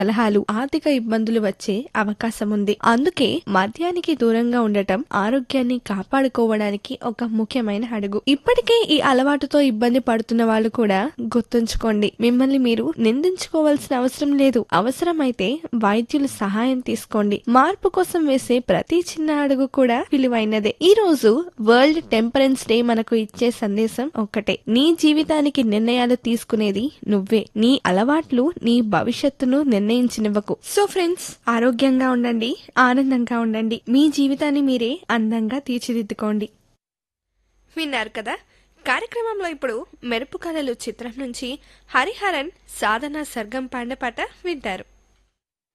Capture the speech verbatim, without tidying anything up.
సలహాలు ఆర్థిక ఇబ్బందులు వచ్చే అవకాశం ఉంది. అందుకే మద్యానికి దూరంగా ఉండటం ఆరోగ్యాన్ని కాపాడుకోవడానికి ఒక ముఖ్యమైన అడుగు. ఇప్పటికే ఈ అలవాటుతో ఇబ్బంది పడుతున్న వాళ్ళు కూడా గుర్తుంచుకోండి, మిమ్మల్ని మీరు నిందించుకోవాల్సిన అవసరం లేదు. అవసరమైతే వైద్యుల సహాయం తీసుకోండి. మార్పు కోసం వేసే ప్రతి చిన్న అడుగు కూడా విలువైనదే. ఈ రోజు వరల్డ్ టెంపరెన్స్ డే మనకు ఇచ్చే సందేశం ఒక్కటే: నీ జీవితానికి నిర్ణయాలు తీసుకునేది నువ్వే. నీ అలవాట్లు నీ భవిష్యత్తును నిర్ణయించనివ్వకు. సో ఫ్రెండ్స్, ఆరోగ్యంగా ఉండండి, ఆనందంగా ఉండండి, మీ జీవితాన్ని మీరే అందంగా తీర్చిదిద్దుకోండి. విన్నారు కదా కార్యక్రమంలో ఇప్పుడు మెరుపు కళలు చిత్రం నుంచి హరిహరన్ సాధన సర్గం పాండ పాట వింటారు.